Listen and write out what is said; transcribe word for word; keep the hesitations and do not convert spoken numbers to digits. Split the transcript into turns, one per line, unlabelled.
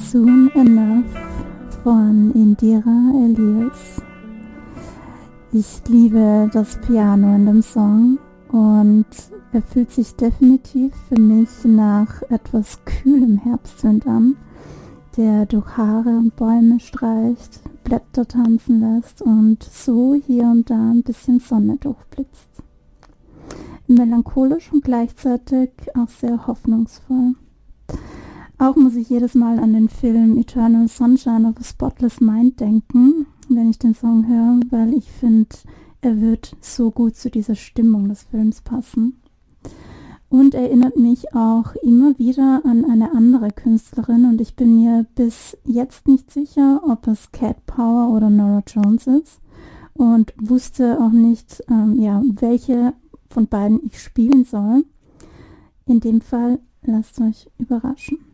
Soon Enough von Indira Elias. Ich liebe das Piano in dem Song und er fühlt sich definitiv für mich nach etwas kühlem Herbstwind an, der durch Haare und Bäume streicht, Blätter tanzen lässt und so hier und da ein bisschen Sonne durchblitzt. Melancholisch und gleichzeitig auch sehr hoffnungsvoll. Auch muss ich jedes Mal an den Film Eternal Sunshine of a Spotless Mind denken, wenn ich den Song höre, weil ich finde, er wird so gut zu dieser Stimmung des Films passen. Und erinnert mich auch immer wieder an eine andere Künstlerin und ich bin mir bis jetzt nicht sicher, ob es Cat Power oder Norah Jones ist und wusste auch nicht, ähm, ja, welche von beiden ich spielen soll. In dem Fall lasst euch überraschen.